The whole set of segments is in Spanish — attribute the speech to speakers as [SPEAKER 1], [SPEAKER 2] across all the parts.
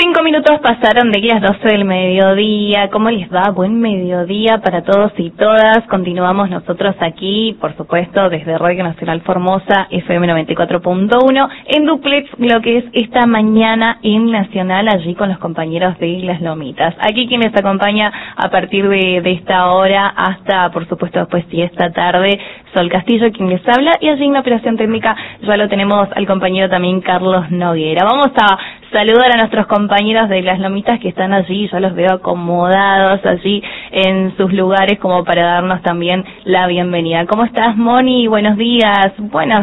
[SPEAKER 1] 5 minutos pasaron de las 12 del mediodía. ¿Cómo les va? Buen mediodía para todos y todas. Continuamos nosotros aquí, por supuesto, desde Radio Nacional Formosa, FM 94.1, en duplex, lo que es esta mañana en Nacional, allí con los compañeros de Las Lomitas. Aquí quien les acompaña a partir de esta hora hasta, por supuesto, después de esta tarde, Sol Castillo, quien les habla, y allí en la operación técnica ya lo tenemos al compañero también Carlos Noguera. Vamos a saludar a nuestros compañeros de Las Lomitas que están allí, ya los veo acomodados allí en sus lugares como para darnos también la bienvenida. ¿Cómo estás, Moni? Buenos días.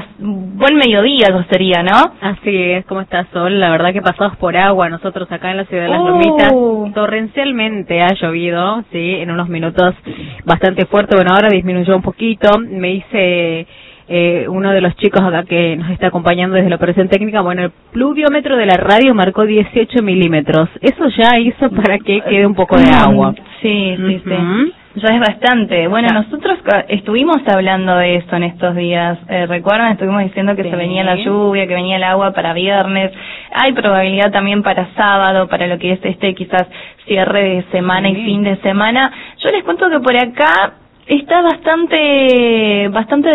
[SPEAKER 1] Buen mediodía eso sería, ¿no?
[SPEAKER 2] Así es. ¿Cómo estás, Sol? La verdad que pasamos por agua nosotros acá en la ciudad de Las Lomitas. Torrencialmente ha llovido, sí, en unos minutos bastante fuerte. Bueno, ahora disminuyó un poquito. Me dice uno de los chicos acá que nos está acompañando desde la operación técnica, bueno, el pluviómetro de la radio marcó 18 milímetros. Eso ya hizo para que quede un poco de agua.
[SPEAKER 1] Sí. Ya es bastante. Bueno, nosotros estuvimos hablando de esto en estos días. ¿Recuerdan? Estuvimos diciendo que se venía la lluvia, que venía el agua para viernes. Hay probabilidad también para sábado, para lo que es quizás cierre de semana y fin de semana. Yo les cuento que por acá está bastante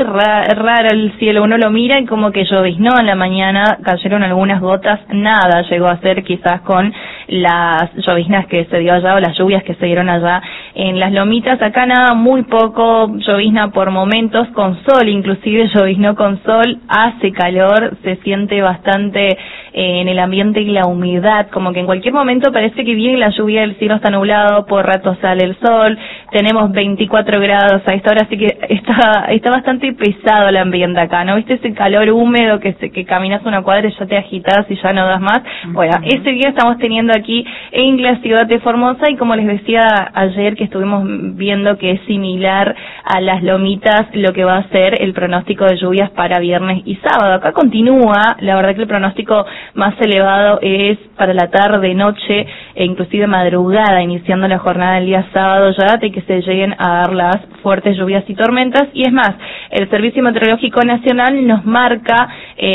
[SPEAKER 1] raro el cielo. Uno lo mira y como que lloviznó en la mañana, cayeron algunas gotas, nada llegó a ser quizás con las lloviznas que se dio allá o las lluvias que se dieron allá en Las Lomitas. Acá nada, muy poco, llovizna por momentos, con sol, inclusive lloviznó con sol, hace calor, se siente bastante en el ambiente y la humedad, como que en cualquier momento parece que viene la lluvia, el cielo está nublado, por rato sale el sol, tenemos 24 grados a esta hora, así que está bastante pesado el ambiente acá, ¿no? ¿Viste ese calor húmedo que caminas una cuadra y ya te agitas y ya no das más? Bueno, ese día estamos teniendo aquí en la ciudad de Formosa y como les decía ayer que estuvimos viendo que es similar a Las Lomitas lo que va a ser el pronóstico de lluvias para viernes y sábado. Acá continúa, la verdad que el pronóstico más elevado es para la tarde, noche e inclusive madrugada, iniciando la jornada del día sábado ya, de que se lleguen a dar las fuertes lluvias y tormentas. Y es más, el Servicio Meteorológico Nacional nos marca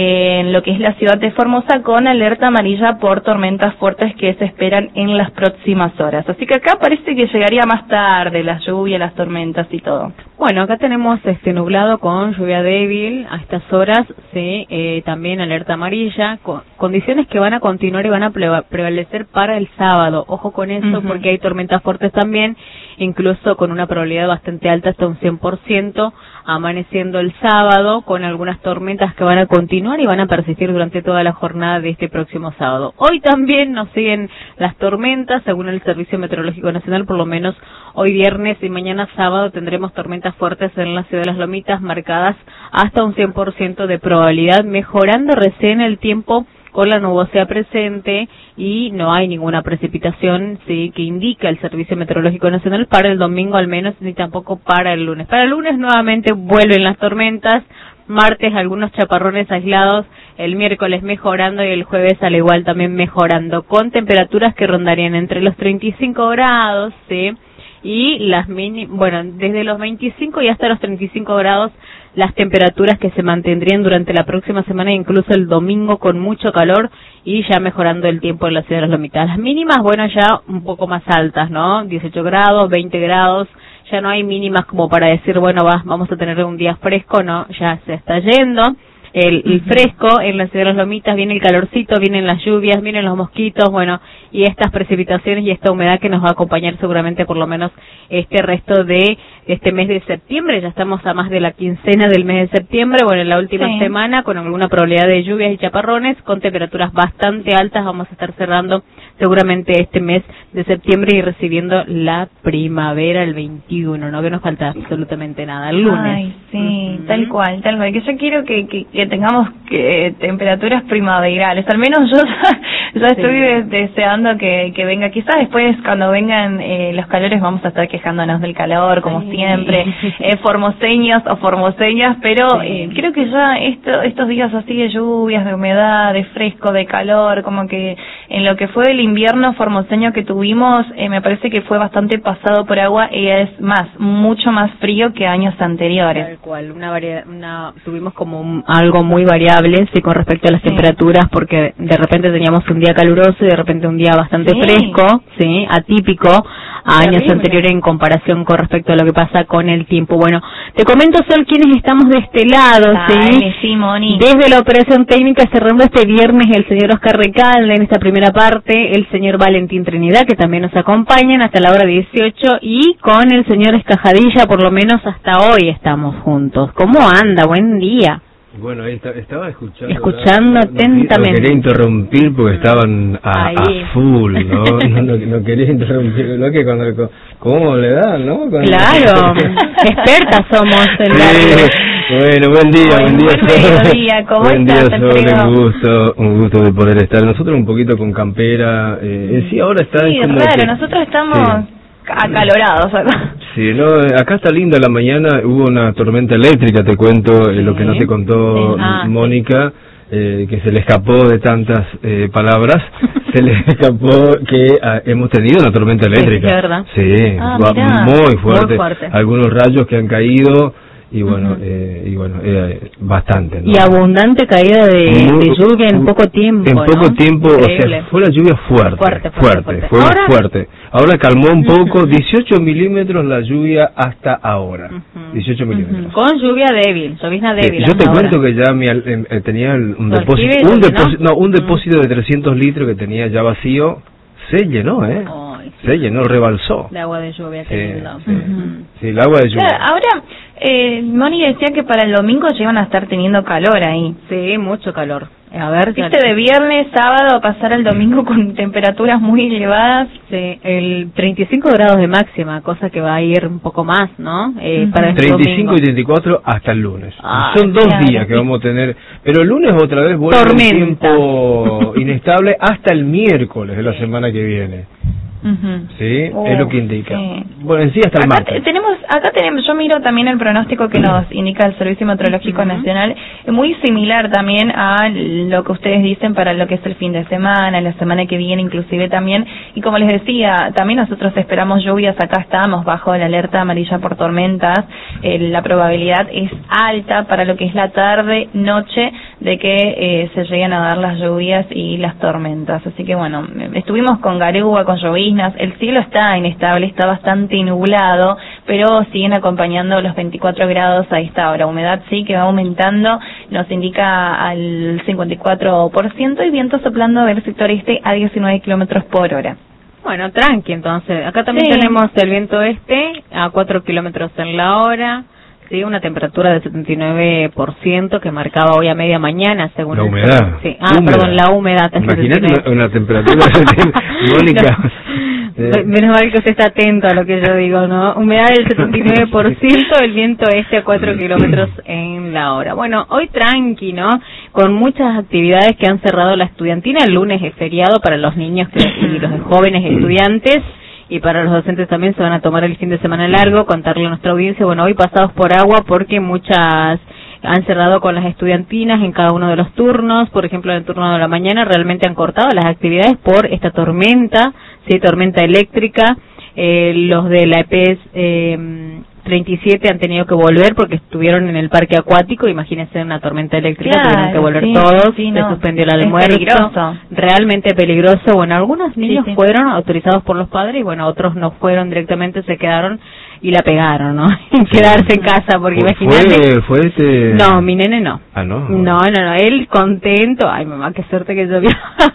[SPEAKER 1] en lo que es la ciudad de Formosa con alerta amarilla por tormentas fuertes que se esperan en las próximas horas. Así que acá parece que llegaría más tarde la lluvia, las tormentas y todo.
[SPEAKER 2] Bueno, acá tenemos nublado con lluvia débil a estas horas, sí, también alerta amarilla, condiciones que van a continuar y van a prevalecer para el sábado. Ojo con eso, porque hay tormentas fuertes también, incluso con una probabilidad bastante alta, hasta un 100%, amaneciendo el sábado, con algunas tormentas que van a continuar y van a persistir durante toda la jornada de este próximo sábado. Hoy también nos siguen las tormentas, según el Servicio Meteorológico Nacional, por lo menos hoy viernes y mañana sábado tendremos tormentas fuertes en la ciudad de Las Lomitas, marcadas hasta un 100% de probabilidad, mejorando recién el tiempo con la nubosidad presente y no hay ninguna precipitación, sí, que indica el Servicio Meteorológico Nacional para el domingo al menos, ni tampoco para el lunes. Para el lunes nuevamente vuelven las tormentas, martes algunos chaparrones aislados, el miércoles mejorando y el jueves al igual también mejorando, con temperaturas que rondarían entre los 35 grados, sí, y las desde los 25 y hasta los 35 grados las temperaturas que se mantendrían durante la próxima semana, incluso el domingo con mucho calor y ya mejorando el tiempo en la ciudad de Las Lomitas. Las mínimas, ya un poco más altas, ¿no? 18 grados, 20 grados, ya no hay mínimas como para decir, vamos a tener un día fresco, no, ya se está yendo. El fresco en la ciudad de Las Lomitas, viene el calorcito, vienen las lluvias, vienen los mosquitos, y estas precipitaciones y esta humedad que nos va a acompañar seguramente por lo menos este resto de este mes de septiembre. Ya estamos a más de la quincena del mes de septiembre, en la última semana con alguna probabilidad de lluvias y chaparrones, con temperaturas bastante altas. Vamos a estar cerrando seguramente este mes de septiembre y recibiendo la primavera el 21, no que nos falta absolutamente nada, el lunes.
[SPEAKER 1] Ay, sí, tal cual, que yo quiero que tengamos temperaturas primaverales, al menos yo ya estoy deseando que venga, quizás después cuando vengan los calores vamos a estar quejándonos del calor como siempre, formoseños o formoseñas, pero creo que ya estos días así de lluvias, de humedad, de fresco, de calor, como que en lo que fue el invierno formoseño que tuvimos, me parece que fue bastante pasado por agua y es mucho más frío que años anteriores.
[SPEAKER 2] Tal cual, tuvimos como algo muy variable, sí, con respecto a las temperaturas, porque de repente teníamos un día día caluroso y de repente un día bastante fresco, sí, atípico a años anteriores en comparación con respecto a lo que pasa con el tiempo. Bueno, te comento, Sol, quienes estamos de este lado,
[SPEAKER 1] sí, Moni.
[SPEAKER 2] Desde la operación técnica cerrando este viernes el señor Oscar Recalde en esta primera parte, el señor Valentín Trinidad, que también nos acompañan hasta la hora 18, y con el señor Escajadilla, por lo menos hasta hoy estamos juntos. ¿Cómo anda? Buen día.
[SPEAKER 3] Bueno, ahí estaba escuchando
[SPEAKER 2] atentamente.
[SPEAKER 3] No quería interrumpir porque estaban a full, ¿no? No quería interrumpir, ¿no? Que cuando ¿cómo le dan, no?
[SPEAKER 2] Claro, expertas somos en la...
[SPEAKER 3] Bueno, buen día,
[SPEAKER 1] ¿cómo estás?
[SPEAKER 3] Un gusto de poder estar. Nosotros un poquito con campera, sí, ahora está
[SPEAKER 1] como raro, que... nosotros estamos... Sí. Acalorados acá.
[SPEAKER 3] Sí, no, acá está linda la mañana, hubo una tormenta eléctrica, te cuento, lo que no te contó Mónica, que se le escapó de tantas palabras, se le escapó que hemos tenido una tormenta eléctrica.
[SPEAKER 2] Sí, ¿verdad?
[SPEAKER 3] Sí, muy fuerte, algunos rayos que han caído. Y bueno, bastante, ¿no?
[SPEAKER 2] Y abundante caída de lluvia en poco tiempo.
[SPEAKER 3] En poco tiempo, increíble. O sea, fue la lluvia fuerte. Ahora calmó un poco, 18 milímetros la lluvia hasta ahora. 18 milímetros.
[SPEAKER 2] Con lluvia débil, llovizna débil.
[SPEAKER 3] Yo te cuento que ya tenía un depósito de 300 litros que tenía ya vacío, se llenó, se llenó, rebalsó.
[SPEAKER 2] De agua de lluvia, qué lindo.
[SPEAKER 3] Sí, el agua de lluvia.
[SPEAKER 1] Claro, ahora, Moni decía que para el domingo ya iban a estar teniendo calor ahí.
[SPEAKER 2] Sí, mucho calor. A ver,
[SPEAKER 1] ¿viste de viernes, sábado a pasar el domingo con temperaturas muy elevadas?
[SPEAKER 2] Sí, el 35 grados de máxima, cosa que va a ir un poco más, ¿no? Para el
[SPEAKER 3] 35
[SPEAKER 2] domingo.
[SPEAKER 3] Y 34 hasta el lunes. Son 2 días que vamos a tener, pero el lunes otra vez vuelve un tiempo inestable hasta el miércoles de la semana que viene. Sí, es lo que indica. Sí. Bueno, en sí hasta el martes.
[SPEAKER 1] Acá tenemos, yo miro también el pronóstico que nos indica el Servicio Meteorológico Nacional, muy similar también a lo que ustedes dicen para lo que es el fin de semana, la semana que viene inclusive también, y como les decía, también nosotros esperamos lluvias, acá estamos bajo la alerta amarilla por tormentas, la probabilidad es alta para lo que es la tarde, noche, de que se lleguen a dar las lluvias y las tormentas, así que bueno, estuvimos con garúa, con lloviznas, el cielo está inestable, está bastante nublado, pero siguen acompañando los 24 grados a esta hora. Humedad sí que va aumentando, nos indica al 54% y viento soplando del sector este a 19 kilómetros por hora.
[SPEAKER 2] Bueno, tranqui entonces. Acá también tenemos el viento este a 4 kilómetros en la hora. Sí, una temperatura de 79% que marcaba hoy a media mañana, según
[SPEAKER 3] la humedad.
[SPEAKER 2] Sí. Perdón, la humedad.
[SPEAKER 3] Imagínate una temperatura, Mónica.
[SPEAKER 2] Menos mal que usted está atento a lo que yo digo, ¿no? Humedad del 79%, el viento este a 4 kilómetros en la hora. Bueno, hoy tranqui, ¿no? Con muchas actividades que han cerrado la estudiantina. El lunes es feriado para los niños y los jóvenes estudiantes. Y para los docentes también se van a tomar el fin de semana largo, contarle a nuestra audiencia, bueno, hoy pasados por agua porque muchas han cerrado con las estudiantinas en cada uno de los turnos, por ejemplo en el turno de la mañana realmente han cortado las actividades por esta tormenta, tormenta eléctrica, los de la EPES 37 han tenido que volver porque estuvieron en el parque acuático, imagínense una tormenta eléctrica, tuvieron que volver todos, se suspendió el almuerzo, peligroso. Realmente peligroso. Bueno, algunos niños fueron autorizados por los padres y bueno, otros no fueron directamente, se quedaron y la pegaron, ¿no? Quedarse en casa, porque imagínate.
[SPEAKER 3] ¿Fue ese?
[SPEAKER 2] No, mi nene no.
[SPEAKER 3] ¿No?
[SPEAKER 2] No, él contento, ay mamá, qué suerte que llovió,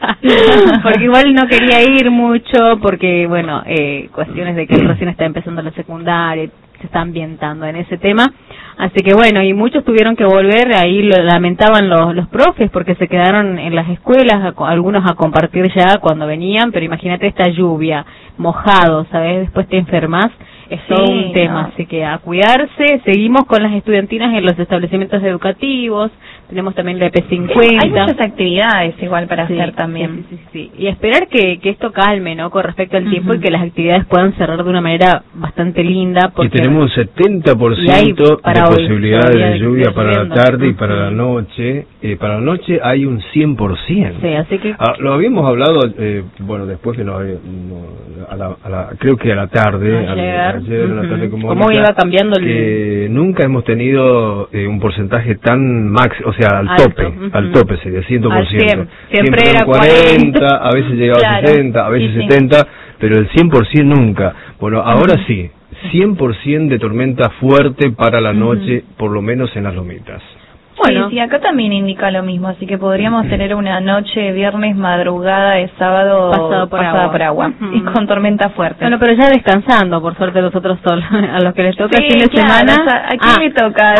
[SPEAKER 2] porque igual no quería ir mucho, porque bueno, cuestiones de que él recién está empezando la secundaria, se está ambientando en ese tema, así que bueno, y muchos tuvieron que volver, ahí lo lamentaban los profes, porque se quedaron en las escuelas, algunos a compartir ya cuando venían, pero imagínate esta lluvia, mojado, ¿sabes? Después te enfermas, es todo un tema, así que a cuidarse. Seguimos con las estudiantinas en los establecimientos educativos, tenemos también la EP50.
[SPEAKER 1] Hay muchas actividades igual para hacer también.
[SPEAKER 2] Sí. Y esperar que esto calme, ¿no? Con respecto al tiempo y que las actividades puedan cerrar de una manera bastante linda.
[SPEAKER 3] Porque y tenemos 70% de posibilidades de lluvia para la tarde y para la noche. Para la noche hay un 100%.
[SPEAKER 2] Sí, así que...
[SPEAKER 3] lo habíamos hablado, bueno, después que nos creo que a la tarde, ayer a la tarde
[SPEAKER 2] ¿Cómo iba cambiando
[SPEAKER 3] nunca hemos tenido un porcentaje tan o sea, al tope sería 100%.
[SPEAKER 2] Siempre era
[SPEAKER 3] 40, a veces llegaba a 60, a veces 70, pero el 100% nunca. Bueno, ahora sí, 100% de tormenta fuerte para la noche, por lo menos en las lomitas.
[SPEAKER 1] Bueno, sí, acá también indica lo mismo, así que podríamos tener una noche viernes, madrugada de sábado pasada por agua y con tormenta fuerte.
[SPEAKER 2] Bueno, pero ya descansando, por suerte los otros solos, a los que les toca el fin de semana.
[SPEAKER 1] O sea, ¿a quién le toca?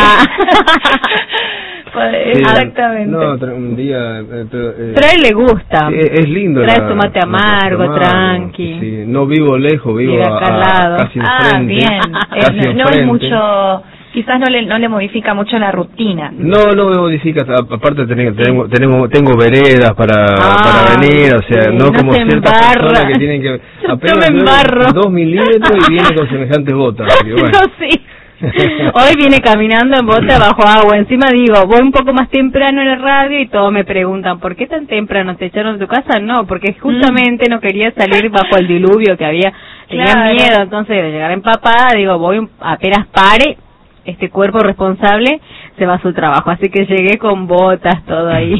[SPEAKER 1] Exactamente.
[SPEAKER 3] No, un día...
[SPEAKER 2] pero a él le gusta.
[SPEAKER 3] Es lindo.
[SPEAKER 2] Trae su mate amargo, tranqui.
[SPEAKER 3] Sí, no vivo lejos, vivo casi enfrente.
[SPEAKER 1] Bien. No es mucho... Quizás no le modifica mucho la rutina.
[SPEAKER 3] No me modifica, aparte tengo veredas para venir, o sea, no como ciertas personas que tienen que...
[SPEAKER 2] Apenas me embarro.
[SPEAKER 3] 2 milímetros y viene con semejantes botas. Bueno.
[SPEAKER 2] No, sí. Hoy viene caminando en bota bajo agua. Encima digo, voy un poco más temprano en la radio y todos me preguntan, ¿por qué tan temprano? ¿Te echaron de tu casa? No, porque justamente no quería salir bajo el diluvio que había. Tenía miedo, entonces de llegar empapada, digo, voy apenas pare. Este cuerpo responsable se va a su trabajo, así que llegué con botas, todo ahí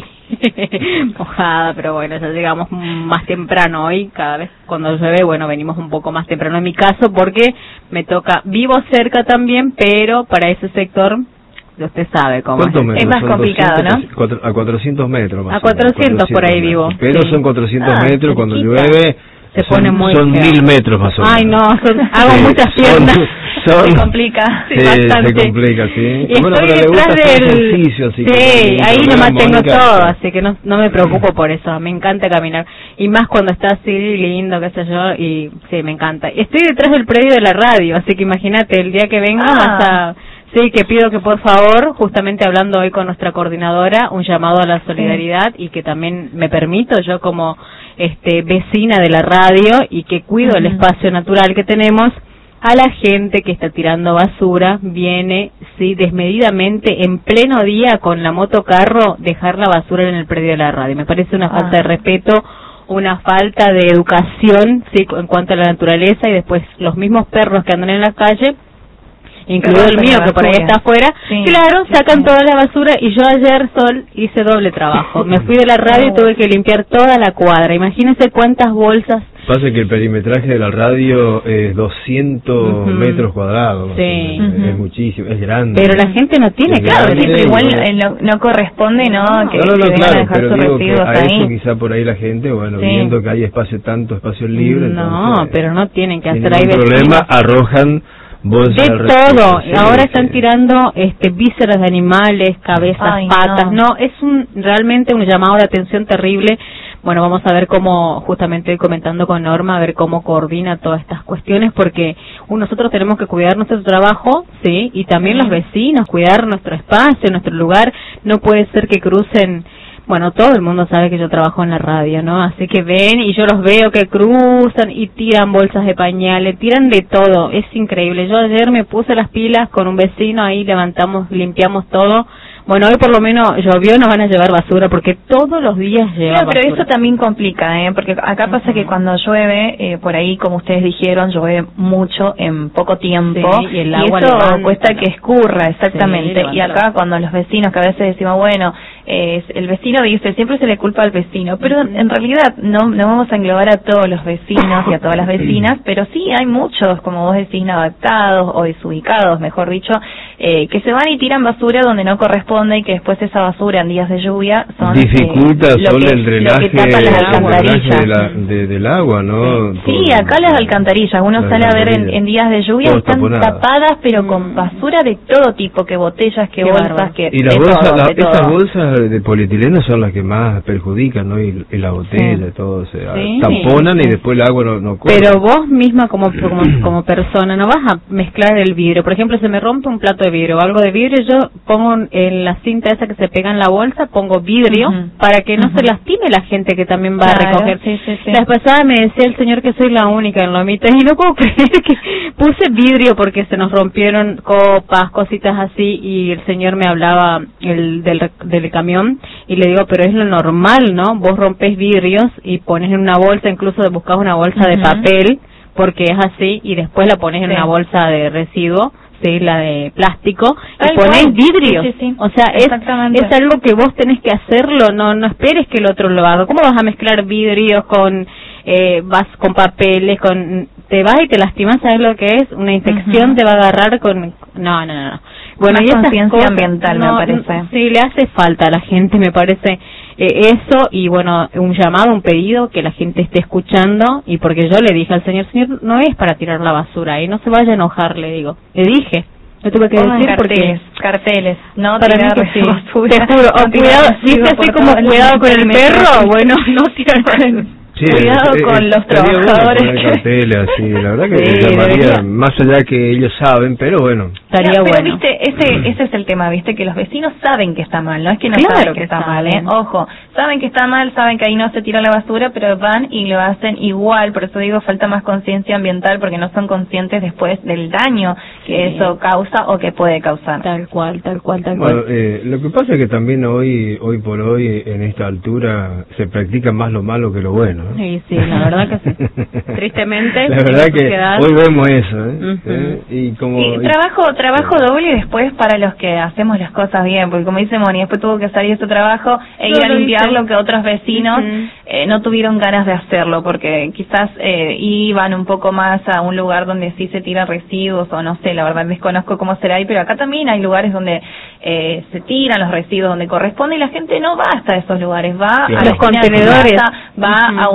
[SPEAKER 2] mojada, pero bueno, ya llegamos más temprano hoy, cada vez cuando llueve, bueno, venimos un poco más temprano en mi caso, porque me toca, vivo cerca también, pero para ese sector, usted sabe cómo es
[SPEAKER 1] más complicado,
[SPEAKER 3] 200, ¿no? A 400 metros más.
[SPEAKER 2] A 400 por ahí vivo.
[SPEAKER 3] Pero son 400 metros, cuando llueve...
[SPEAKER 2] Son
[SPEAKER 3] 1000 metros más o menos.
[SPEAKER 2] Ay, no, hago muchas piernas.
[SPEAKER 1] Se complica.
[SPEAKER 2] Bastante.
[SPEAKER 3] Se complica, sí.
[SPEAKER 2] Y
[SPEAKER 3] bueno,
[SPEAKER 2] estoy
[SPEAKER 3] pero
[SPEAKER 2] detrás del...
[SPEAKER 3] ejercicio, así
[SPEAKER 2] sí, ahí nomás tengo todo, así que no me preocupo por eso. Me encanta caminar. Y más cuando está así lindo, qué sé yo, y sí, me encanta. Estoy detrás del predio de la radio, así que imagínate, el día que venga vas a... Sí, que pido que por favor, justamente hablando hoy con nuestra coordinadora, un llamado a la solidaridad y que también me permito yo como vecina de la radio y que cuido el espacio natural que tenemos, a la gente que está tirando basura, viene, sí, desmedidamente, en pleno día con la motocarro, dejar la basura en el predio de la radio. Me parece una falta de respeto, una falta de educación, sí, en cuanto a la naturaleza, y después los mismos perros que andan en la calle, incluido el mío que por ahí está afuera, claro, sacan toda la basura, y yo ayer, hice doble trabajo. Me fui de la radio y tuve que limpiar toda la cuadra. Imagínense cuántas bolsas.
[SPEAKER 3] Pasa que el perimetraje de la radio es 200 metros cuadrados.
[SPEAKER 2] Sí.
[SPEAKER 3] Es muchísimo, es grande.
[SPEAKER 2] Pero la gente no tiene,
[SPEAKER 1] pero igual no corresponde, ¿no? Que
[SPEAKER 3] claro, pero digo que a eso quizá por ahí la gente, bueno, viendo que hay tanto espacio libre.
[SPEAKER 2] No, pero no tienen que hacer ahí
[SPEAKER 3] problema, arrojan bolsas
[SPEAKER 2] de todo. Ahora están tirando vísceras de animales, cabezas, patas. No, es realmente un llamado de atención terrible. Bueno, vamos a ver cómo, justamente estoy comentando con Norma, a ver cómo coordina todas estas cuestiones, porque nosotros tenemos que cuidar nuestro trabajo, sí, y también los vecinos, cuidar nuestro espacio, nuestro lugar. No puede ser que crucen, bueno, todo el mundo sabe que yo trabajo en la radio, ¿no? Así que ven y yo los veo que cruzan y tiran bolsas de pañales, tiran de todo, es increíble. Yo ayer me puse las pilas con un vecino, ahí limpiamos todo. Bueno, hoy por lo menos llovió, nos van a llevar basura, porque todos los días llevan basura.
[SPEAKER 1] Pero eso también complica, porque acá pasa que cuando llueve, por ahí, como ustedes dijeron, llueve mucho en poco tiempo,
[SPEAKER 2] y el agua
[SPEAKER 1] eso cuesta que escurra, exactamente. Y acá cuando los vecinos, que a veces decimos, bueno, el vecino dice, siempre se le culpa al vecino, pero en realidad no vamos a englobar a todos los vecinos y a todas las vecinas, pero sí hay muchos, como vos decís, inadaptados o desubicados, mejor dicho, que se van y tiran basura donde no corresponde, y que después esa basura en días de lluvia
[SPEAKER 3] dificulta solo el drenaje del agua, ¿no?
[SPEAKER 1] Sí, acá las alcantarillas, uno sale a ver en días de lluvia, están tapadas, pero con basura de todo tipo, que botellas, que bolsas, que
[SPEAKER 3] y las bolsas, esas bolsas de polietileno son las que más perjudican, ¿no? Y la botella, todo, o sea, tamponan y después el agua no corre.
[SPEAKER 2] Pero vos misma como persona no vas a mezclar el vidrio. Por ejemplo, se me rompe un plato de vidrio o algo de vidrio, yo pongo en la cinta esa que se pega en la bolsa, pongo vidrio para que no se lastime la gente que también va a recoger. La vez pasada me decía el señor que soy la única en Lomitas, y no puedo creer que puse vidrio porque se nos rompieron copas, cositas así, y el señor me hablaba del camión camión, y le digo, pero es lo normal, ¿no? Vos rompes vidrios y pones en una bolsa, incluso buscas una bolsa de papel, porque es así, y después la pones en una bolsa de residuo, sí, la de plástico, y pones vidrios. O sea, es algo que vos tenés que hacerlo, no esperes que el otro lo haga. ¿Cómo vas a mezclar vidrios con vas con papeles, te vas y te lastimas? ¿Sabes lo que es? Una infección te va a agarrar con... No. Bueno, y
[SPEAKER 1] conciencia ambiental, me parece.
[SPEAKER 2] Sí, le hace falta a la gente, me parece, eso, y bueno, un llamado, un pedido, que la gente esté escuchando, y porque yo le dije al señor, no es para tirar la basura, y no se vaya a enojar, le digo. Le dije, lo tuve que decir porque...
[SPEAKER 1] Carteles, no
[SPEAKER 2] para mí que sí,
[SPEAKER 1] basura,
[SPEAKER 2] te juro, cuidado, ¿viste así como cuidado con el perro? Bueno, no tirar...
[SPEAKER 3] Sí,
[SPEAKER 1] cuidado con los trabajadores.
[SPEAKER 3] Bueno carteles, así, la verdad que llamaría, más allá que ellos saben, pero bueno.
[SPEAKER 2] Estaría
[SPEAKER 1] pero
[SPEAKER 2] bueno.
[SPEAKER 1] Viste, ese es el tema, viste, que los vecinos saben que está mal, no es que no saben que está mal, ojo, saben que está mal, saben que ahí no se tira la basura, pero van y lo hacen igual, por eso digo, falta más conciencia ambiental, porque no son conscientes después del daño que eso causa o que puede causar.
[SPEAKER 2] Tal cual.
[SPEAKER 3] Bueno, lo que pasa es que también hoy por hoy, en esta altura, se practica más lo malo que lo bueno.
[SPEAKER 2] Sí, la verdad que sí. Tristemente.
[SPEAKER 3] La verdad que hoy vemos eso, Y
[SPEAKER 1] trabajo doble después para los que hacemos las cosas bien, porque como dice Moni, después tuvo que salir su trabajo e ir a limpiar lo que otros vecinos no tuvieron ganas de hacerlo, porque quizás iban un poco más a un lugar donde sí se tiran residuos, o no sé, la verdad desconozco cómo será ahí, pero acá también hay lugares donde se tiran los residuos donde corresponde, y la gente no va hasta esos lugares, va a los
[SPEAKER 2] contenedores,
[SPEAKER 1] va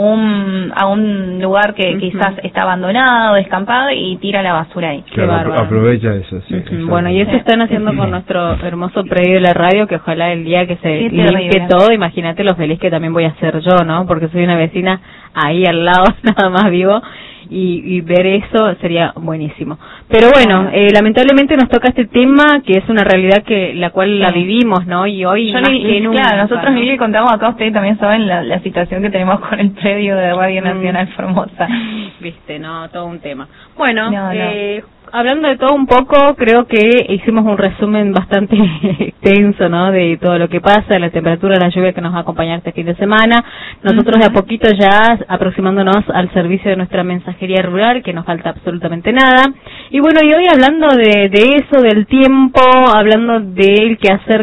[SPEAKER 1] a un lugar que quizás está abandonado, descampado, y tira la basura ahí.
[SPEAKER 3] Claro, aprovecha eso, sí.
[SPEAKER 2] Bueno, y eso están haciendo con nuestro hermoso predio de la radio, que ojalá el día que se limpie todo, imagínate lo feliz que también voy a ser yo, ¿no? Porque soy una vecina ahí al lado, nada más vivo, y ver eso sería buenísimo. Pero bueno, lamentablemente nos toca este tema, que es una realidad que la cual la vivimos, ¿no? Y hoy
[SPEAKER 1] claro, nosotros ni le contamos acá, ustedes también saben la situación que tenemos con el predio de Radio Nacional Formosa.
[SPEAKER 2] Viste, no, todo un tema. Bueno, hablando de todo un poco, creo que hicimos un resumen bastante extenso, ¿no? De todo lo que pasa, la temperatura, la lluvia que nos va a acompañar este fin de semana. Nosotros de a poquito ya aproximándonos al servicio de nuestra mensajería rural, que nos falta absolutamente nada. Y bueno, y hoy hablando de eso, del tiempo, hablando del quehacer,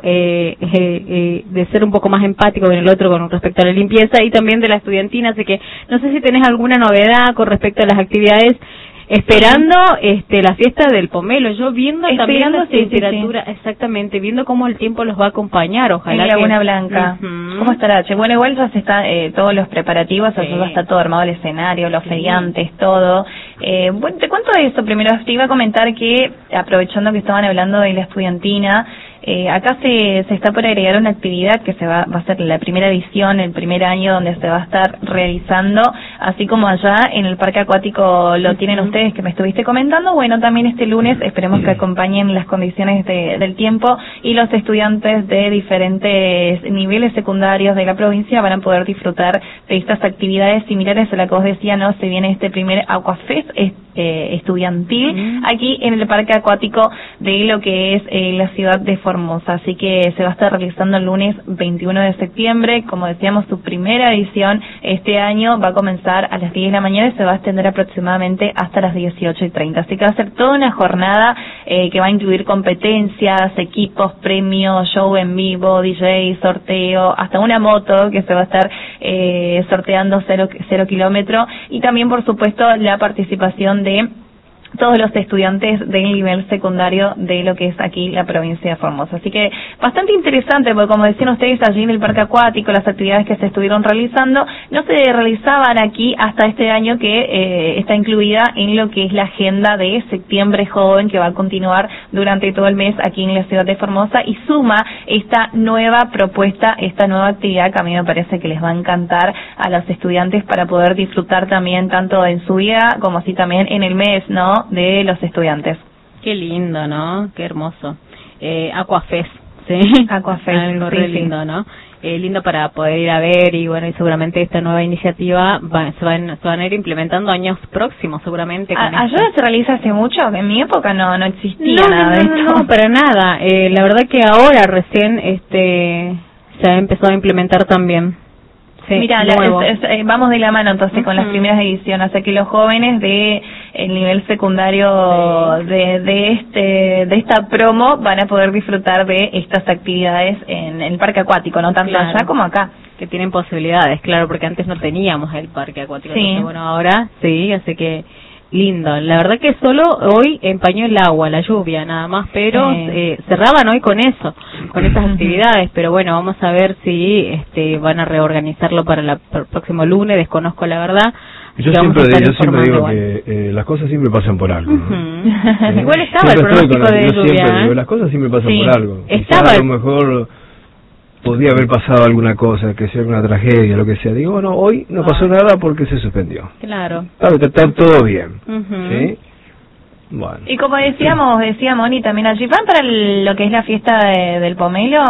[SPEAKER 2] de ser un poco más empático con el otro con respecto a la limpieza, y también de la estudiantina, así que no sé si tenés alguna novedad con respecto a las actividades, esperando la fiesta del pomelo, yo viendo también la temperatura, exactamente, viendo cómo el tiempo los va a acompañar, ojalá.
[SPEAKER 1] En Laguna Blanca, ¿cómo estará? Bueno, igual ya se están todos los preparativos, ya está todo armado, el escenario, los feriantes, todo. Bueno, te cuento de eso primero. Te iba a comentar que, aprovechando que estaban hablando de la estudiantina, acá se está por agregar una actividad que va a ser la primera edición, el primer año donde se va a estar realizando, así como allá en el parque acuático lo tienen ustedes, que me estuviste comentando. Bueno, también este lunes esperemos que acompañen las condiciones del tiempo, y los estudiantes de diferentes niveles secundarios de la provincia van a poder disfrutar de estas actividades similares a la que vos decías, ¿no? Se viene este primer Aquafest estudiantil aquí en el parque acuático de lo que es la ciudad de Formosa, así que se va a estar realizando el lunes 21 de septiembre, como decíamos, su primera edición este año va a comenzar a las 10 de la mañana y se va a extender aproximadamente hasta las 18:30, así que va a ser toda una jornada que va a incluir competencias, equipos, premios, show en vivo, DJ, sorteo, hasta una moto que se va a estar sorteando 0 kilómetro, y también por supuesto la participación de todos los estudiantes del nivel secundario de lo que es aquí la provincia de Formosa. Así que bastante interesante, porque como decían ustedes, allí en el parque acuático, las actividades que se estuvieron realizando no se realizaban aquí hasta este año, que está incluida en lo que es la agenda de Septiembre Joven, que va a continuar durante todo el mes aquí en la ciudad de Formosa, y suma esta nueva propuesta, esta nueva actividad que a mí me parece que les va a encantar a los estudiantes, para poder disfrutar también tanto en su vida como así también en el mes, ¿no?, de los estudiantes.
[SPEAKER 2] Qué lindo, ¿no? Qué hermoso. Aquafest, ¿sí?
[SPEAKER 1] Aquafest,
[SPEAKER 2] algo re lindo, ¿no? lindo para poder ir a ver, y bueno, y seguramente esta nueva iniciativa se van a ir implementando años próximos, seguramente.
[SPEAKER 1] ¿Ayuda se realiza hace mucho? En mi época no existía nada de esto.
[SPEAKER 2] No, para nada. La verdad que ahora recién se ha empezado a implementar también. Sí,
[SPEAKER 1] mira, vamos de la mano entonces con las primeras ediciones, o sea que los jóvenes de el nivel secundario de esta promo van a poder disfrutar de estas actividades en el parque acuático, no tanto allá como acá.
[SPEAKER 2] Que tienen posibilidades, claro, porque antes no teníamos el parque acuático.
[SPEAKER 1] Sí.
[SPEAKER 2] Entonces, bueno, ahora sí, así que lindo. La verdad que solo hoy empañó el agua, la lluvia, nada más, pero cerraban hoy con eso, con esas actividades, pero bueno, vamos a ver si van a reorganizarlo para el próximo lunes, desconozco la verdad.
[SPEAKER 3] Yo siempre digo que las cosas siempre pasan por algo, ¿no?
[SPEAKER 2] Igual estaba el pronóstico de lluvia.
[SPEAKER 3] Las cosas siempre pasan por algo.
[SPEAKER 2] Estaba
[SPEAKER 3] a lo mejor podía haber pasado alguna cosa, que sea una tragedia, lo que sea. Digo, bueno, hoy no pasó nada porque se suspendió.
[SPEAKER 2] Claro.
[SPEAKER 3] Está todo bien. ¿Sí? Bueno.
[SPEAKER 1] Y como decía Moni también allí, ¿van para lo que es la fiesta del pomelo?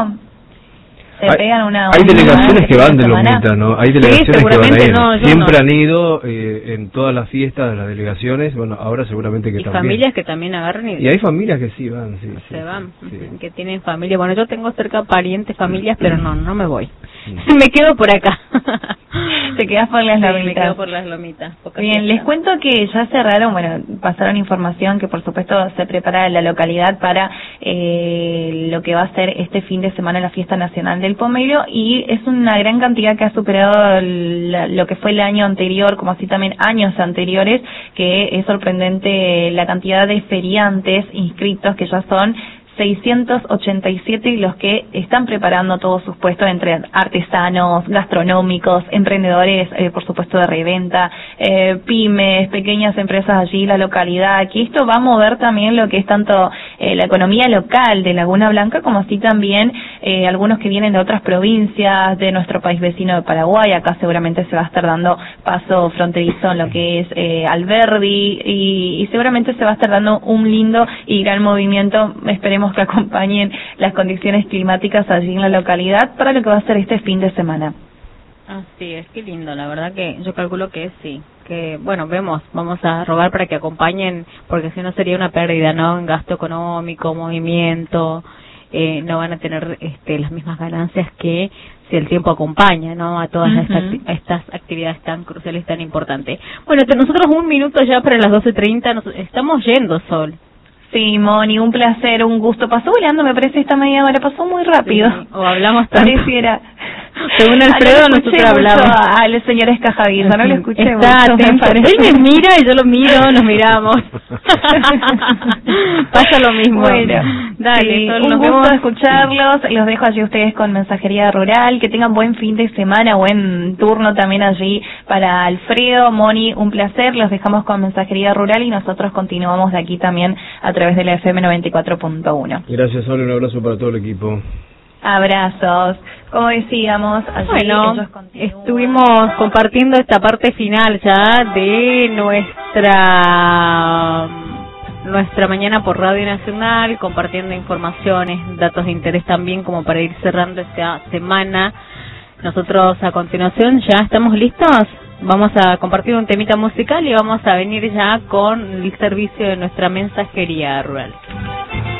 [SPEAKER 3] Hay delegaciones que van de Lomita, ¿no? Hay delegaciones que van a ir.
[SPEAKER 2] No,
[SPEAKER 3] siempre han ido en todas las fiestas de las delegaciones. Bueno, ahora seguramente que
[SPEAKER 2] y
[SPEAKER 3] también.
[SPEAKER 2] Familias que también agarran y
[SPEAKER 3] hay familias que sí van,
[SPEAKER 2] se van, que tienen familia. Bueno, yo tengo cerca parientes, familias, pero no me voy. Me quedo por acá.
[SPEAKER 1] Te quedas por las lomitas.
[SPEAKER 2] Me quedo por las lomitas.
[SPEAKER 1] Bien, les cuento que ya cerraron, pasaron información que por supuesto se prepara la localidad para lo que va a ser este fin de semana la fiesta nacional del pomelo, y es una gran cantidad que ha superado lo que fue el año anterior, como así también años anteriores, que es sorprendente la cantidad de feriantes inscritos, que ya son 687 los que están preparando todos sus puestos, entre artesanos, gastronómicos, emprendedores, por supuesto de reventa, pymes, pequeñas empresas allí, la localidad, que esto va a mover también lo que es tanto la economía local de Laguna Blanca, como así también algunos que vienen de otras provincias de nuestro país vecino de Paraguay. Acá seguramente se va a estar dando paso fronterizo en lo que es Alberdi, y seguramente se va a estar dando un lindo y gran movimiento. Esperemos que acompañen las condiciones climáticas allí en la localidad para lo que va a ser este fin de semana.
[SPEAKER 2] Así es, qué lindo, la verdad que yo calculo que sí, que bueno, vamos a rogar para que acompañen, porque si no sería una pérdida, ¿no? En gasto económico, movimiento, no van a tener las mismas ganancias que si el tiempo acompaña, ¿no? A todas estas actividades tan cruciales, tan importantes. Bueno, nosotros un minuto ya para las 12:30, nos estamos yendo, Sol.
[SPEAKER 1] Sí, Moni, un placer, un gusto. Pasó volando, me parece, esta media hora, pasó muy rápido.
[SPEAKER 2] Sí, o hablamos tanto.
[SPEAKER 1] Pareciera.
[SPEAKER 2] Según Alfredo, nosotros hablamos.
[SPEAKER 1] Al señor Escajavilla, no lo escuché
[SPEAKER 2] Está
[SPEAKER 1] mucho,
[SPEAKER 2] atento. Él me mira y yo lo miro, nos miramos. Pasa lo mismo.
[SPEAKER 1] Bueno,
[SPEAKER 2] dale,
[SPEAKER 1] sí, un gusto escucharlos. Los dejo allí ustedes con Mensajería Rural. Que tengan buen fin de semana, buen turno también allí para Alfredo, Moni, un placer. Los dejamos con Mensajería Rural y nosotros continuamos de aquí también a través de la FM 94.1.
[SPEAKER 3] Gracias, Sol, un abrazo para todo el equipo.
[SPEAKER 1] Abrazos. Como decíamos, allí ellos
[SPEAKER 2] estuvimos compartiendo esta parte final ya de nuestra mañana por Radio Nacional, compartiendo informaciones, datos de interés también, como para ir cerrando esta semana. Nosotros a continuación ya estamos listos. Vamos a compartir un temita musical y vamos a venir ya con el servicio de nuestra Mensajería Rural.